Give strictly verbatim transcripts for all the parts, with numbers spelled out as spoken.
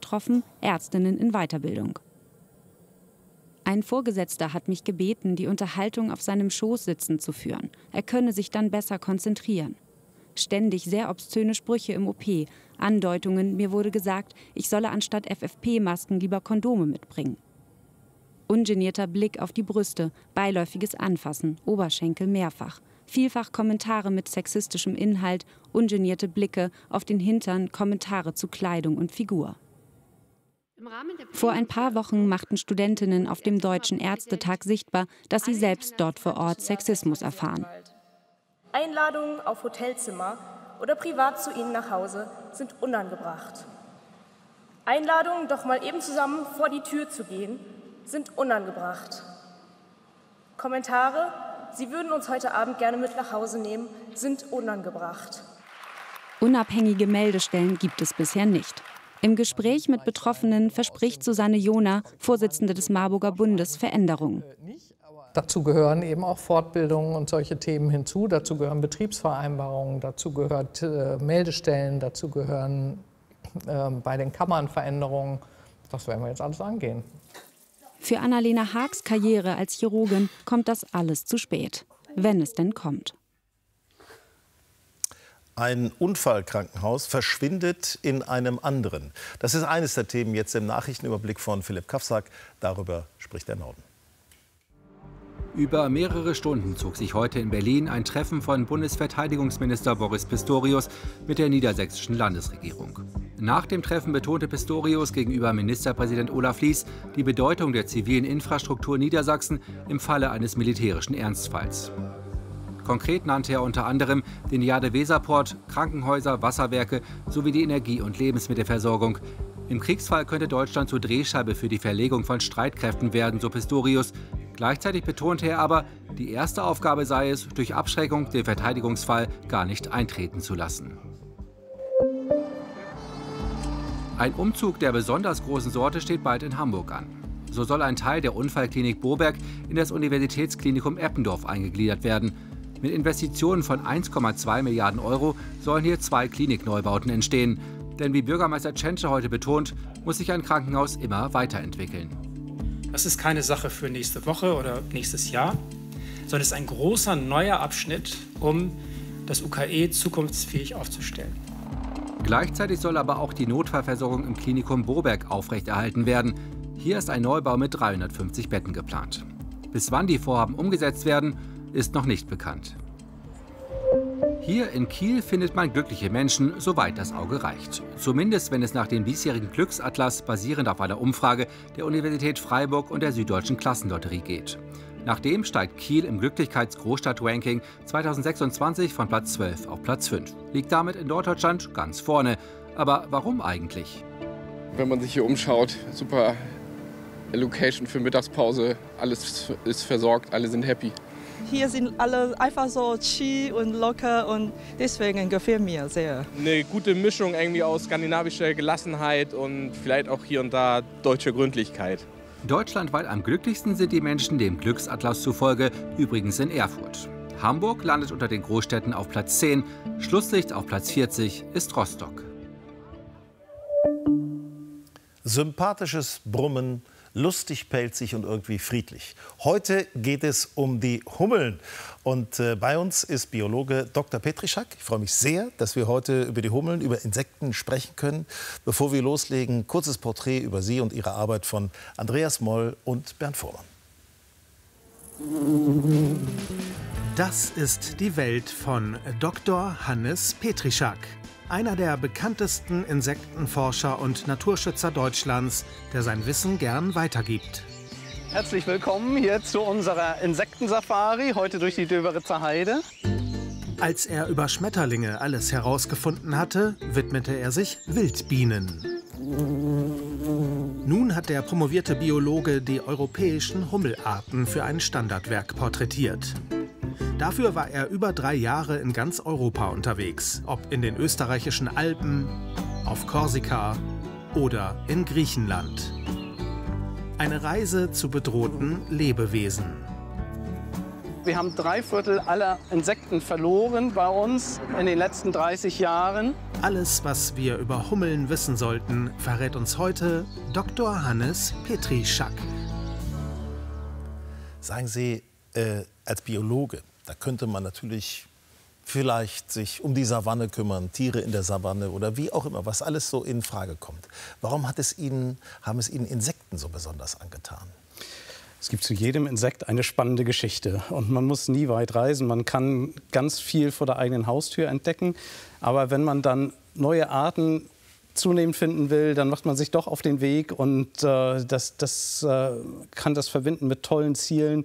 getroffen, Ärztinnen in Weiterbildung. Ein Vorgesetzter hat mich gebeten, die Unterhaltung auf seinem Schoß sitzend zu führen. Er könne sich dann besser konzentrieren. Ständig sehr obszöne Sprüche im O P, Andeutungen, mir wurde gesagt, ich solle anstatt F F P-Masken lieber Kondome mitbringen. Ungenierter Blick auf die Brüste, beiläufiges Anfassen, Oberschenkel mehrfach. Vielfach Kommentare mit sexistischem Inhalt, ungenierte Blicke auf den Hintern, Kommentare zu Kleidung und Figur. Vor ein paar Wochen machten Studentinnen auf dem Deutschen Ärztetag sichtbar, dass sie selbst dort vor Ort Sexismus erfahren. Einladungen auf Hotelzimmer oder privat zu ihnen nach Hause sind unangebracht. Einladungen, doch mal eben zusammen vor die Tür zu gehen, sind unangebracht. Kommentare, Sie würden uns heute Abend gerne mit nach Hause nehmen, sind unangebracht. Unabhängige Meldestellen gibt es bisher nicht. Im Gespräch mit Betroffenen verspricht Susanne Johner, Vorsitzende des Marburger Bundes, Veränderungen. Dazu gehören eben auch Fortbildungen und solche Themen hinzu. Dazu gehören Betriebsvereinbarungen, dazu gehört äh, Meldestellen, dazu gehören äh, bei den Kammern Veränderungen. Das werden wir jetzt alles angehen. Für Annalena Haags Karriere als Chirurgin kommt das alles zu spät, wenn es denn kommt. Ein Unfallkrankenhaus verschwindet in einem anderen. Das ist eines der Themen jetzt im Nachrichtenüberblick von Philipp Kafsak. Darüber spricht der Norden. Über mehrere Stunden zog sich heute in Berlin ein Treffen von Bundesverteidigungsminister Boris Pistorius mit der niedersächsischen Landesregierung. Nach dem Treffen betonte Pistorius gegenüber Ministerpräsident Olaf Lies die Bedeutung der zivilen Infrastruktur Niedersachsen im Falle eines militärischen Ernstfalls. Konkret nannte er unter anderem den Jade-Weser-Port, Krankenhäuser, Wasserwerke sowie die Energie- und Lebensmittelversorgung. Im Kriegsfall könnte Deutschland zur Drehscheibe für die Verlegung von Streitkräften werden, so Pistorius. Gleichzeitig betonte er aber, die erste Aufgabe sei es, durch Abschreckung den Verteidigungsfall gar nicht eintreten zu lassen. Ein Umzug der besonders großen Sorte steht bald in Hamburg an. So soll ein Teil der Unfallklinik Boberg in das Universitätsklinikum Eppendorf eingegliedert werden. Mit Investitionen von eins Komma zwei Milliarden Euro sollen hier zwei Klinikneubauten entstehen. Denn wie Bürgermeister Tschentsche heute betont, muss sich ein Krankenhaus immer weiterentwickeln. Das ist keine Sache für nächste Woche oder nächstes Jahr, sondern es ist ein großer neuer Abschnitt, um das U K E zukunftsfähig aufzustellen. Gleichzeitig soll aber auch die Notfallversorgung im Klinikum Boberg aufrechterhalten werden. Hier ist ein Neubau mit dreihundertfünfzig Betten geplant. Bis wann die Vorhaben umgesetzt werden, ist noch nicht bekannt. Hier in Kiel findet man glückliche Menschen, soweit das Auge reicht. Zumindest, wenn es nach dem diesjährigen Glücksatlas basierend auf einer Umfrage der Universität Freiburg und der Süddeutschen Klassenlotterie geht. Nachdem steigt Kiel im Glücklichkeits-Großstadt-Ranking zweitausendsechsundzwanzig von Platz zwölf auf Platz fünf. Liegt damit in Norddeutschland ganz vorne. Aber warum eigentlich? Wenn man sich hier umschaut, super Location für Mittagspause, alles ist versorgt, alle sind happy. Hier sind alle einfach so chill und locker und deswegen gefällt mir sehr. Eine gute Mischung irgendwie aus skandinavischer Gelassenheit und vielleicht auch hier und da deutscher Gründlichkeit. Deutschlandweit am glücklichsten sind die Menschen dem Glücksatlas zufolge übrigens in Erfurt. Hamburg landet unter den Großstädten auf Platz zehn, Schlusslicht auf Platz vierzig ist Rostock. Sympathisches Brummen, lustig, pelzig und irgendwie friedlich. Heute geht es um die Hummeln. Und äh, bei uns ist Biologe Doktor Petrischak. Ich freue mich sehr, dass wir heute über die Hummeln, über Insekten sprechen können. Bevor wir loslegen, kurzes Porträt über Sie und Ihre Arbeit von Andreas Moll und Bernd Fuhrmann. Das ist die Welt von Doktor Hannes Petrischak. Einer der bekanntesten Insektenforscher und Naturschützer Deutschlands, der sein Wissen gern weitergibt. Herzlich willkommen hier zu unserer Insektensafari, heute durch die Döberitzer Heide. Als er über Schmetterlinge alles herausgefunden hatte, widmete er sich Wildbienen. Nun hat der promovierte Biologe die europäischen Hummelarten für ein Standardwerk porträtiert. Dafür war er über drei Jahre in ganz Europa unterwegs, ob in den österreichischen Alpen, auf Korsika oder in Griechenland. Eine Reise zu bedrohten Lebewesen. Wir haben drei Viertel aller Insekten verloren bei uns in den letzten dreißig Jahren. Alles, was wir über Hummeln wissen sollten, verrät uns heute Doktor Hannes Petrischak. Sagen Sie, äh, als Biologe, da könnte man natürlich vielleicht sich um die Savanne kümmern, Tiere in der Savanne oder wie auch immer, was alles so in Frage kommt. Warum hat es Ihnen, haben es Ihnen Insekten so besonders angetan? Es gibt zu jedem Insekt eine spannende Geschichte und man muss nie weit reisen. Man kann ganz viel vor der eigenen Haustür entdecken, aber wenn man dann neue Arten zunehmend finden will, dann macht man sich doch auf den Weg und äh, das, das äh, kann das verbinden mit tollen Zielen.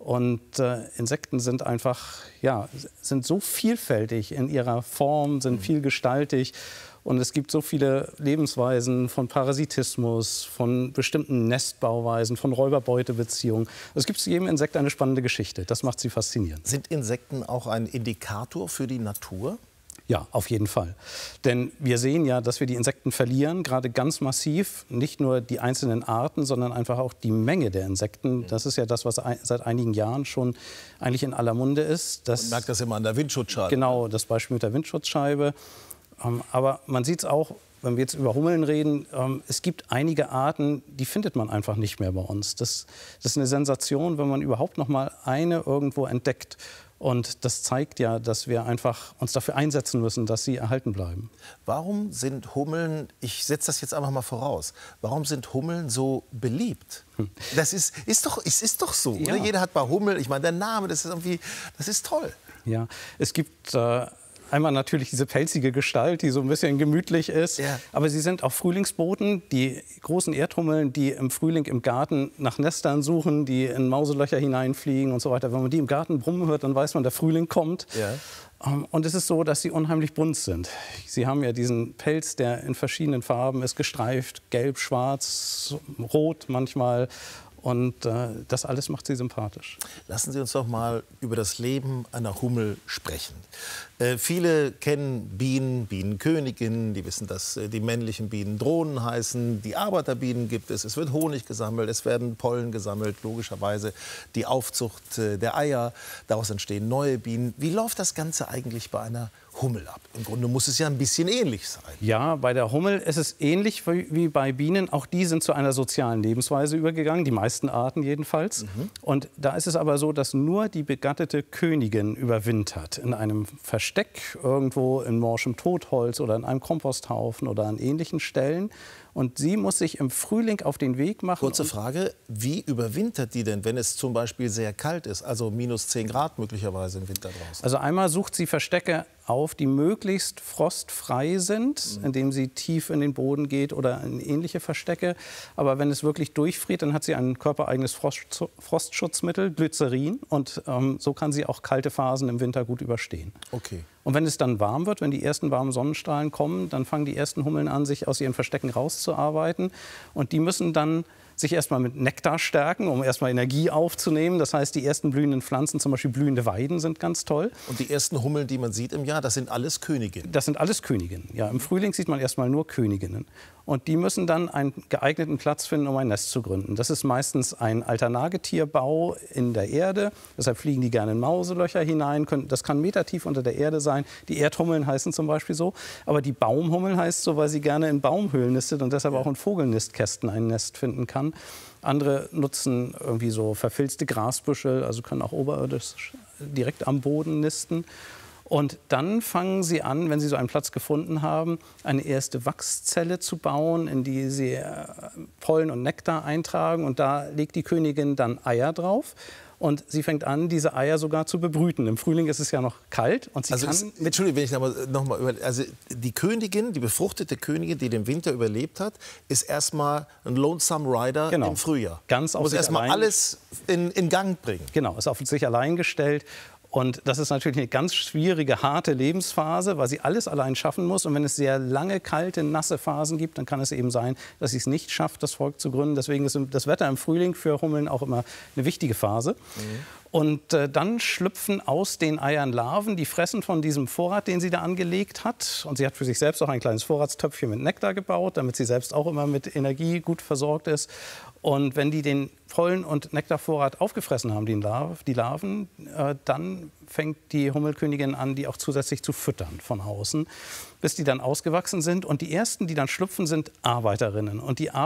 Und äh, Insekten sind einfach, ja, sind so vielfältig in ihrer Form, sind vielgestaltig. Und es gibt so viele Lebensweisen von Parasitismus, von bestimmten Nestbauweisen, von Räuber-Beute-Beziehungen. Es gibt zu jedem Insekt eine spannende Geschichte. Das macht sie faszinierend. Sind Insekten auch ein Indikator für die Natur? Ja, auf jeden Fall. Denn wir sehen ja, dass wir die Insekten verlieren, gerade ganz massiv. Nicht nur die einzelnen Arten, sondern einfach auch die Menge der Insekten. Das ist ja das, was ein, seit einigen Jahren schon eigentlich in aller Munde ist. Das, man merkt das immer an der Windschutzscheibe. Genau, das Beispiel mit der Windschutzscheibe. Ähm, aber man sieht es auch, wenn wir jetzt über Hummeln reden, ähm, es gibt einige Arten, die findet man einfach nicht mehr bei uns. Das, das ist eine Sensation, wenn man überhaupt noch mal eine irgendwo entdeckt. Und das zeigt ja, dass wir einfach uns dafür einsetzen müssen, dass sie erhalten bleiben. Warum sind Hummeln, ich setze das jetzt einfach mal voraus, warum sind Hummeln so beliebt? Hm. Das ist, ist, doch, es ist doch so, ja. Oder? Jeder hat bei Hummel, ich meine, der Name, das ist irgendwie, das ist toll. Ja, es gibt äh, einmal natürlich diese pelzige Gestalt, die so ein bisschen gemütlich ist. Ja. Aber sie sind auch Frühlingsboten. Die großen Erdhummeln, die im Frühling im Garten nach Nestern suchen, die in Mauselöcher hineinfliegen und so weiter. Wenn man die im Garten brummen hört, dann weiß man, der Frühling kommt. Ja. Und es ist so, dass sie unheimlich bunt sind. Sie haben ja diesen Pelz, der in verschiedenen Farben ist, gestreift. Gelb, schwarz, rot manchmal. Und äh, das alles macht sie sympathisch. Lassen Sie uns doch mal über das Leben einer Hummel sprechen. Äh, viele kennen Bienen, Bienenköniginnen, die wissen, dass äh, die männlichen Bienen Drohnen heißen. Die Arbeiterbienen gibt es, es wird Honig gesammelt, es werden Pollen gesammelt, logischerweise die Aufzucht äh, der Eier. Daraus entstehen neue Bienen. Wie läuft das Ganze eigentlich bei einer Hummel ab? Im Grunde muss es ja ein bisschen ähnlich sein. Ja, bei der Hummel ist es ähnlich wie bei Bienen. Auch die sind zu einer sozialen Lebensweise übergegangen, die meisten Arten jedenfalls. Mhm. Und da ist es aber so, dass nur die begattete Königin überwintert in einem Versteck, irgendwo in morschem Totholz oder in einem Komposthaufen oder an ähnlichen Stellen. Und sie muss sich im Frühling auf den Weg machen. Kurze Frage, wie überwintert die denn, wenn es zum Beispiel sehr kalt ist, also minus zehn Grad möglicherweise im Winter draußen? Also einmal sucht sie Verstecke auf, die möglichst frostfrei sind, mhm. indem sie tief in den Boden geht oder in ähnliche Verstecke. Aber wenn es wirklich durchfriert, dann hat sie ein körpereigenes Frost, Frostschutzmittel, Glycerin. Und ähm, so kann sie auch kalte Phasen im Winter gut überstehen. Okay. Und wenn es dann warm wird, wenn die ersten warmen Sonnenstrahlen kommen, dann fangen die ersten Hummeln an, sich aus ihren Verstecken rauszuarbeiten. Und die müssen dann sich erstmal mit Nektar stärken, um erstmal Energie aufzunehmen. Das heißt, die ersten blühenden Pflanzen, zum Beispiel blühende Weiden, sind ganz toll. Und die ersten Hummeln, die man sieht im Jahr, das sind alles Königinnen? Das sind alles Königinnen. Ja, im Frühling sieht man erstmal nur Königinnen. Und die müssen dann einen geeigneten Platz finden, um ein Nest zu gründen. Das ist meistens ein alter Nagetierbau in der Erde. Deshalb fliegen die gerne in Mauselöcher hinein. Das kann metertief unter der Erde sein. Die Erdhummeln heißen zum Beispiel so. Aber die Baumhummel heißt so, weil sie gerne in Baumhöhlen nistet und deshalb auch in Vogelnistkästen ein Nest finden kann. Andere nutzen irgendwie so verfilzte Grasbüschel, also können auch oberirdisch direkt am Boden nisten. Und dann fangen sie an, wenn sie so einen Platz gefunden haben, eine erste Wachszelle zu bauen, in die sie Pollen und Nektar eintragen. Und da legt die Königin dann Eier drauf. Und sie fängt an, diese Eier sogar zu bebrüten. Im Frühling ist es ja noch kalt. Und sie also kann es, Entschuldigung, wenn ich noch mal, noch mal über, also die Königin, die befruchtete Königin, die den Winter überlebt hat, ist erstmal ein Lonesome Rider genau. im Frühjahr. Ganz auf muss erstmal alles in, in Gang bringen. Genau, ist auf sich allein gestellt. Und das ist natürlich eine ganz schwierige, harte Lebensphase, weil sie alles allein schaffen muss. Und wenn es sehr lange, kalte, nasse Phasen gibt, dann kann es eben sein, dass sie es nicht schafft, das Volk zu gründen. Deswegen ist das Wetter im Frühling für Hummeln auch immer eine wichtige Phase. Mhm. Und äh, dann schlüpfen aus den Eiern Larven, die fressen von diesem Vorrat, den sie da angelegt hat. Und sie hat für sich selbst auch ein kleines Vorratstöpfchen mit Nektar gebaut, damit sie selbst auch immer mit Energie gut versorgt ist. Und wenn die den Pollen- und Nektarvorrat aufgefressen haben, die Larven, die Larven äh, dann fängt die Hummelkönigin an, die auch zusätzlich zu füttern von außen, bis die dann ausgewachsen sind. Und die ersten, die dann schlüpfen, sind Arbeiterinnen. Und die